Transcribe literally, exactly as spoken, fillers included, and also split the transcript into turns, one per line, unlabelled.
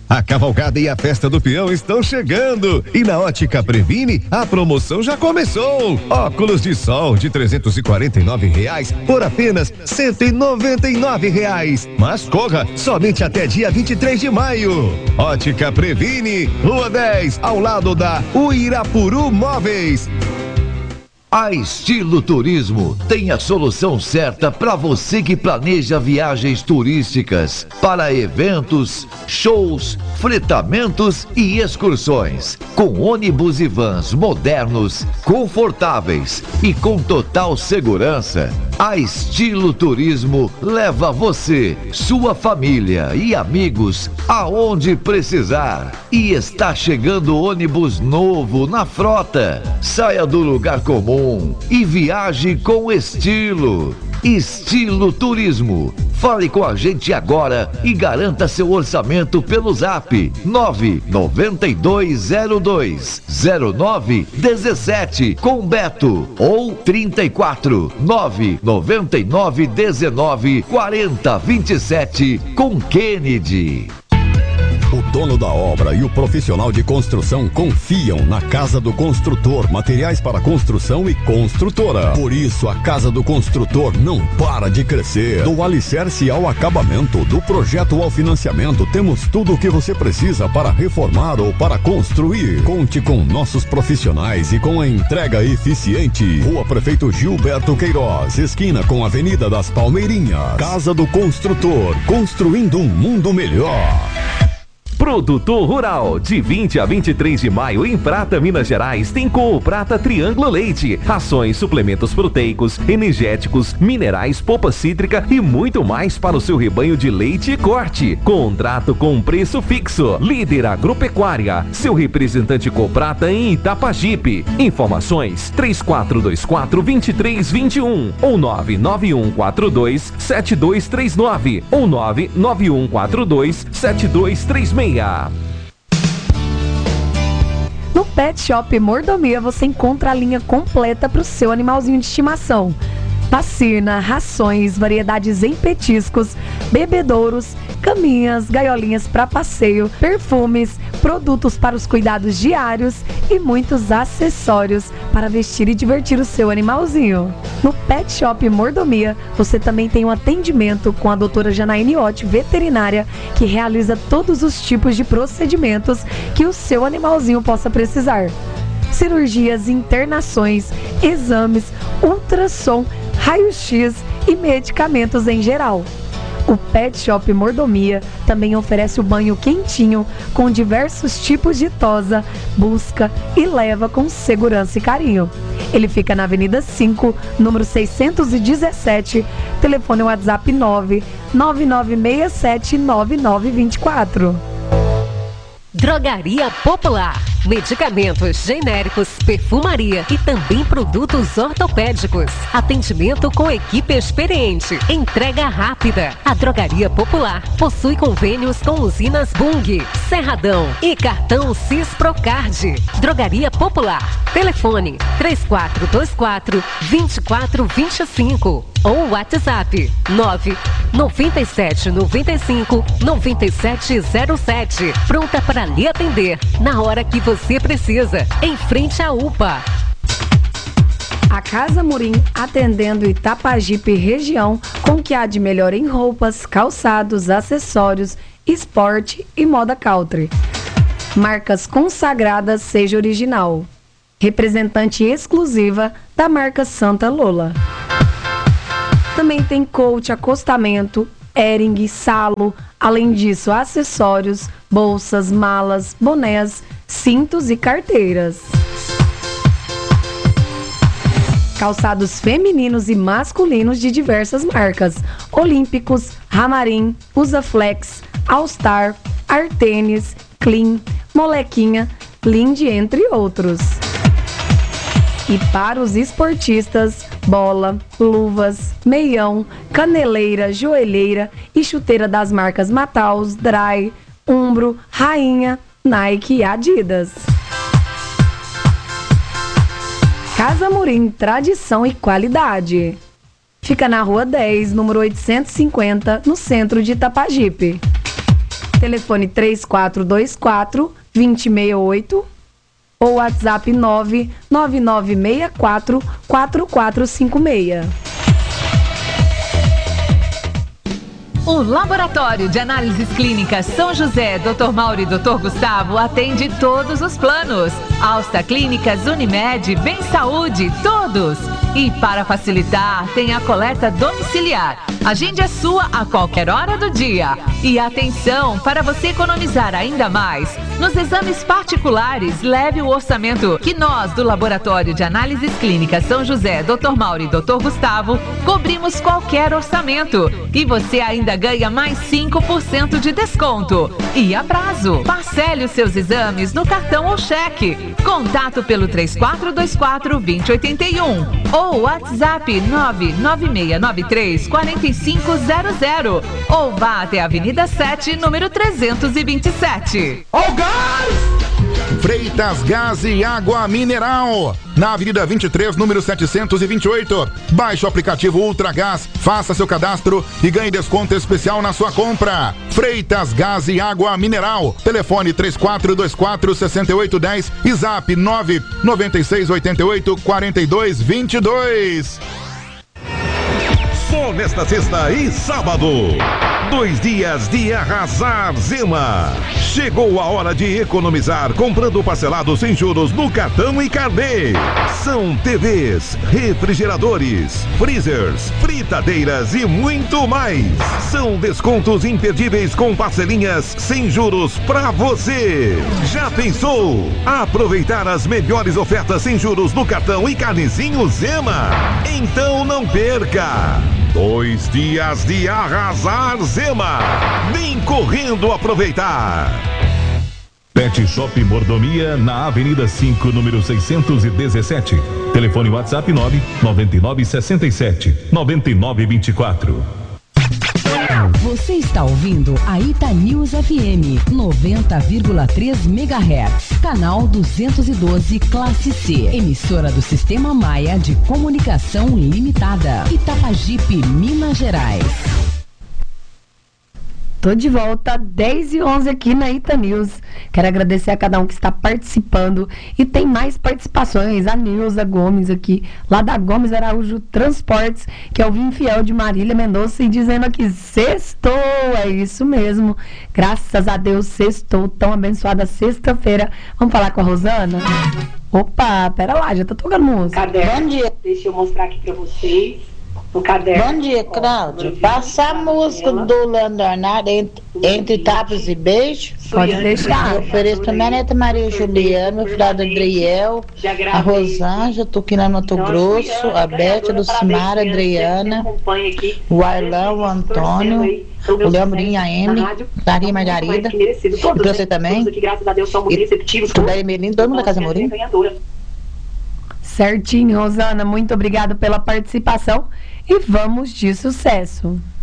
A cavalgada e a festa do peão estão chegando e na Ótica Previne a promoção já começou. Óculos de sol de trezentos e quarenta e nove reais por apenas cento e noventa e nove reais. Mas corra somente até dia vinte e três de maio. Ótica Previne, Rua dez, ao lado da Uirapuru Móveis.
A Estilo Turismo tem a solução certa para você que planeja viagens turísticas para eventos, shows, fretamentos e excursões. Com ônibus e vans modernos, confortáveis e com total segurança, a Estilo Turismo leva você, sua família e amigos aonde precisar. E está chegando ônibus novo na frota. Saia do lugar comum e viaje com estilo. Estilo Turismo. Fale com a gente agora e garanta seu orçamento pelo zap nove nove dois zero dois zero nove um sete com Beto ou trinta e quatro nove nove nove dezenove quarenta vinte e sete com Kennedy.
O dono da obra e o profissional de construção confiam na Casa do Construtor, materiais para construção e construtora. Por isso, a Casa do Construtor não para de crescer. Do alicerce ao acabamento, do projeto ao financiamento, temos tudo o que você precisa para reformar ou para construir. Conte com nossos profissionais e com a entrega eficiente. Rua Prefeito Gilberto Queiroz, esquina com a Avenida das Palmeirinhas. Casa do Construtor, construindo um mundo melhor.
Produtor Rural, de vinte a vinte e três de maio em Prata, Minas Gerais, tem Cooprata Triângulo Leite, rações, suplementos proteicos, energéticos, minerais, polpa cítrica e muito mais para o seu rebanho de leite e corte. Contrato com preço fixo. Líder Agropecuária, seu representante Cooprata em Itapajipe. Informações três quatro dois quatro, dois três dois um ou nove nove um quatro dois, sete dois três nove ou nove nove um quatro dois, sete dois três seis.
No Pet Shop Mordomia você encontra a linha completa para o seu animalzinho de estimação. Vacina, rações, variedades em petiscos, bebedouros, caminhas, gaiolinhas para passeio, perfumes, produtos para os cuidados diários e muitos acessórios para vestir e divertir o seu animalzinho. No Pet Shop Mordomia, você também tem um atendimento com a doutora Janaíne Otti, veterinária, que realiza todos os tipos de procedimentos que o seu animalzinho possa precisar. Cirurgias, internações, exames, ultrassom, raio-x e medicamentos em geral. O Pet Shop Mordomia também oferece o banho quentinho com diversos tipos de tosa, busca e leva com segurança e carinho. Ele fica na Avenida cinco, número seiscentos e dezessete, telefone WhatsApp nove nove nove seis sete nove nove dois quatro.
Drogaria Popular. Medicamentos genéricos, perfumaria e também produtos ortopédicos. Atendimento com equipe experiente. Entrega rápida. A Drogaria Popular possui convênios com usinas Bung, Serradão e cartão Cisprocard. Drogaria Popular. Telefone três quatro dois quatro, dois quatro dois cinco ou WhatsApp nove nove sete nove cinco nove sete zero sete. Pronta para lhe atender na hora que você precisa, em frente à U P A.
A Casa Murim, atendendo Itapajipe região, com o que há de melhor em roupas, calçados, acessórios, esporte e moda country. Marcas consagradas, seja original. Representante exclusiva da marca Santa Lola. Também tem coach, acostamento, Hering, salo, além disso acessórios, bolsas, malas, bonés, cintos e carteiras. Calçados femininos e masculinos de diversas marcas: Olímpicos, Ramarim, Usaflex, All Star, Artênis, Clean, Molequinha, Lindy, entre outros. E para os esportistas, bola, luvas, meião, caneleira, joelheira e chuteira das marcas Mataus, Dry, Umbro, Rainha, Nike e Adidas. Casa Murim, tradição e qualidade. Fica na Rua dez, número oitocentos e cinquenta, no centro de Itapajipe. telefone três quatro dois quatro, dois zero seis oito ou WhatsApp nove nove nove seis quatro, quatro quatro cinco seis.
O Laboratório de Análises Clínicas São José, doutor Mauro e doutor Gustavo atende todos os planos. Alsta Clínicas, Unimed, Bem Saúde, todos. E para facilitar, tem a coleta domiciliar. Agende a sua a qualquer hora do dia. E atenção, para você economizar ainda mais, nos exames particulares, leve o orçamento que nós do Laboratório de Análises Clínicas São José, doutor Mauro e doutor Gustavo, cobrimos qualquer orçamento. E você ainda ganha mais cinco por cento de desconto. E a prazo. Parcele os seus exames no cartão ou cheque. Contato pelo três quatro dois quatro, dois zero oito um ou WhatsApp nove nove seis nove três, quatro cinco zero zero ou vá até a Avenida sete, número trezentos e vinte e sete.
Ó, gás! Freitas Gás e Água Mineral, na Avenida vinte e três, número setecentos e vinte e oito. Baixe o aplicativo Ultragás, faça seu cadastro e ganhe desconto especial na sua compra. Freitas Gás e Água Mineral, telefone três quatro dois quatro, seis oito um zero e zap nove nove seis oito oito, quatro dois dois dois.
Só nesta sexta e sábado, dois dias de arrasar Zema. Chegou a hora de economizar comprando parcelado sem juros no cartão e carnê. São T Vs, refrigeradores, freezers, fritadeiras e muito mais. São descontos imperdíveis com parcelinhas sem juros pra você. Já pensou? Aproveitar as melhores ofertas sem juros no cartão e carnezinho Zema? Então não perca! Dois dias de arrasar Zema. Vem correndo aproveitar.
Pet Shop Mordomia, na Avenida cinco, número seiscentos e dezessete. Telefone WhatsApp nove nove nove seis sete, nove nove dois quatro.
Você está ouvindo a Ita News F M noventa vírgula três megahertz, canal duzentos e doze, classe C, emissora do Sistema Maia de Comunicação Limitada, Itapajipe, Minas Gerais.
Tô de volta, dez e onze aqui na Ita News. Quero agradecer a cada um que está participando. E tem mais participações. A Nilza Gomes aqui, lá da Gomes Araújo Transportes, que é o Vim Fiel de Marília Mendonça, e dizendo aqui, sextou, é isso mesmo. Graças a Deus, sextou, tão abençoada sexta-feira. Vamos falar com a Rosana? Opa, pera lá, já tá tocando música.
Bom dia. Deixa eu mostrar aqui pra vocês. No caderno.
Bom dia, Cláudio. Passa a música do Leandro Arnaldo, entre, entre tapas e beijos.
Pode deixar.
Eu ofereço também a Neta Maria Juliana, meu filho Adriel, a Rosângela, Tuquina Mato Grosso, a Bete, a Lucimara, a Adriana, o Arlão, o Antônio, o Leombrinho, a Amy, Daria Margarida, e pra você também. E tudo aí, Melinda, todo mundo da Casa Mourinho.
Certinho, Rosana, muito obrigada pela participação e vamos de sucesso.